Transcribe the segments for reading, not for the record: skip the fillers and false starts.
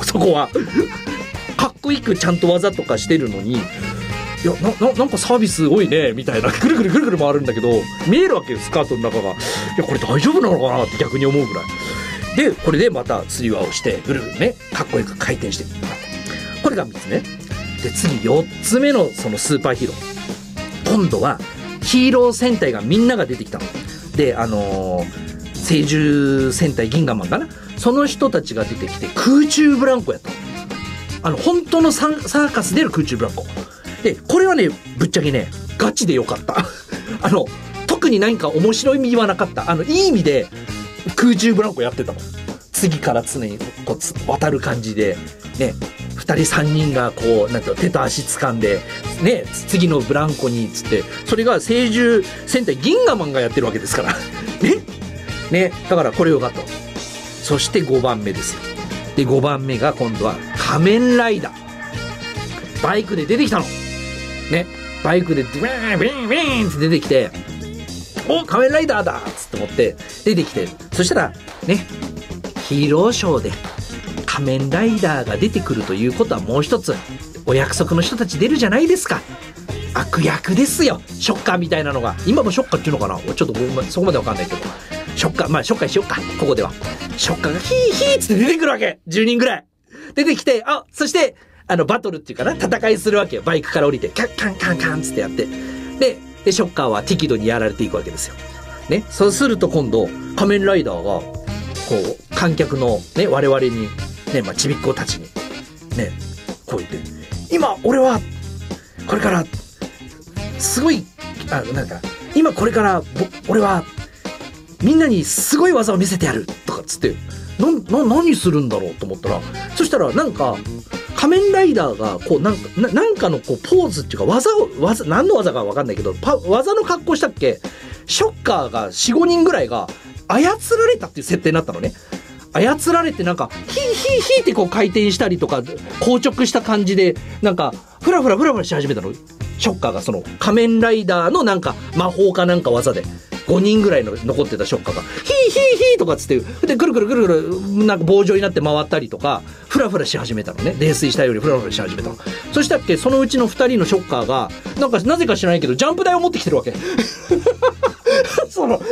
そこはかっこいいくちゃんと技とかしてるのに、いやなんかサービス多いねみたいな、ぐるぐるぐるぐる回るんだけど見えるわけよ、スカートの中が。いやこれ大丈夫なのかなって逆に思うぐらいで、これでまた釣り輪をしてぐるぐるねかっこよく回転して、これが3つ目で、次4つ目のそのスーパーヒーロー、今度はヒーロー戦隊がみんなが出てきたので、聖獣戦隊銀河マンかな、その人たちが出てきて空中ブランコやったの。本当のサーカスでの空中ブランコで、これはねぶっちゃけねガチでよかった特に何か面白い意味はなかった。いい意味で空中ブランコやってたの。次から常にこう渡る感じでね、2人3人がこうなんて手と足掴んでね、次のブランコにつって、それが聖獣戦隊銀河マンがやってるわけですからね、だからこれよかった。そして5番目ですよ。で5番目が今度は仮面ライダー、バイクで出てきたのね。バイクでビーンビーンビーンって出てきて、お仮面ライダーだっつって思って出てきて、そしたらね、ヒーローショーで仮面ライダーが出てくるということはもう一つお約束の人たち出るじゃないですか。悪役ですよ、ショッカーみたいなのが。今もショッカーっていうのかな、ちょっとそこまでわかんないけど、ショッカー、まあショッカーにしよっか、ここではショッカーがヒーヒーっつって出てくるわけ。10人ぐらい出てきて、そしてバトルっていうかな、戦いするわけよ。バイクから降りてカンカンカンカンつってやって、でショッカーは適度にやられていくわけですよね。そうすると今度仮面ライダーがこう観客のね我々にね、ちびっ子たちにねこう言って、今俺はこれからすごいなんか今これから俺はみんなにすごい技を見せてやるとかっつって、何するんだろうと思ったら、そしたらなんか仮面ライダーがこうなんかのこうポーズっていうか技何の技か分かんないけど技の格好したっけ、ショッカーが 4,5 人ぐらいが操られたっていう設定になったのね。操られてなんかヒーヒーヒーってこう回転したりとか硬直した感じでなんかフラフラし始めたの。ショッカーがその仮面ライダーのなんか魔法かなんか技で5人ぐらいの残ってたショッカーがヒーヒーヒーとかつってでぐるぐるなんか棒状になって回ったりとかフラフラし始めたのね。泥酔したようにフラフラし始めたの。そしたっけ、そのうちの2人のショッカーがなぜか知らないけどジャンプ台を持ってきてるわけその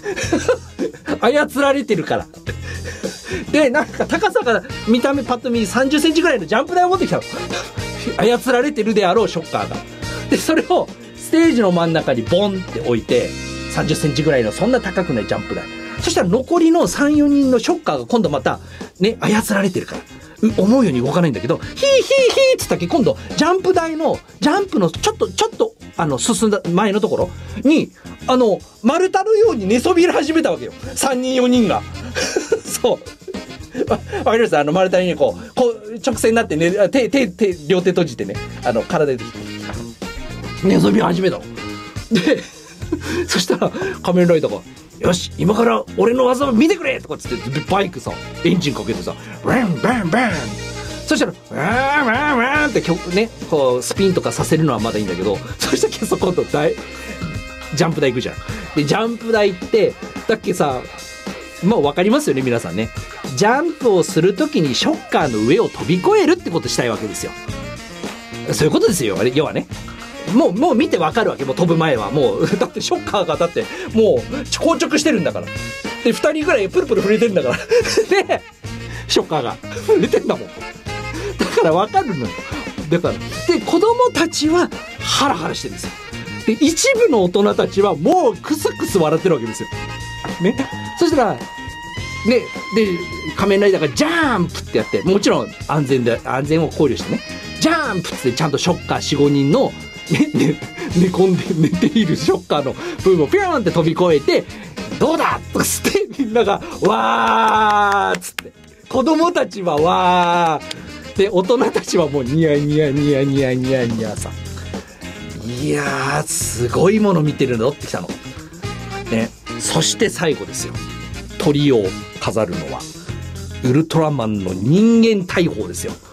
操られてるからでなんか高さが見た目パッと見30センチぐらいのジャンプ台を持ってきたの操られてるであろうショッカーが。でそれをステージの真ん中にボンって置いて、30センチぐらいのそんな高くないジャンプ台。そしたら残りの 3,4 人のショッカーが今度またね操られてるから思うように動かないんだけど、ヒーヒーヒーっつったっけ、今度ジャンプ台のジャンプのちょっと進んだ前のところに丸太のように寝そびれ始めたわけよ、3人4人がそうわかります。丸太にこう直線になって、ね、両手閉じてね体で寝そびれ始めたのでそしたら仮面ライダーがよし今から俺の技を見てくれとかつってバイクさエンジンかけてさバンバンバン、そしたらワンワンワンってねこうスピンとかさせるのはまだいいんだけど、そしたっけそこのジャンプ台行くじゃん。でジャンプ台ってだっけさ、もう分かりますよね皆さんね。ジャンプをするときにショッカーの上を飛び越えるってことしたいわけですよ。そういうことですよ要はね。もう見てわかるわけ。もう飛ぶ前はもうだってショッカーがだってもう硬直してるんだから。で2人ぐらいプルプル震えてるんだからでショッカーが震えてんだもん。だからわかるのよ。だからで子供たちはハラハラしてるんですよ。で一部の大人たちはもうクスクス笑ってるわけですよね。そしたらね、で仮面ライダーがジャンプってやって、もちろん安全を考慮してねジャンプってちゃんとショッカー 4,5 人の寝込んで寝ているショッカーの部分をピューンって飛び越えてどうだっつってみんながわーっつって、子供たちはわーで大人たちはもうニヤニヤニヤニヤニヤニヤさ。いやーすごいもの見てるのってきたのね。そして最後ですよ、鳥を飾るのはウルトラマンの人間大砲ですよ。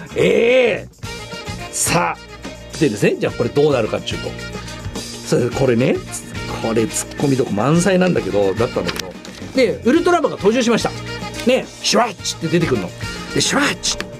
さあでですね、じゃあこれどうなるかっていうと、これねこれツッコミとこ満載なんだけどでウルトラマンが登場しましたね。シュワッチって出てくるので、シュワッチ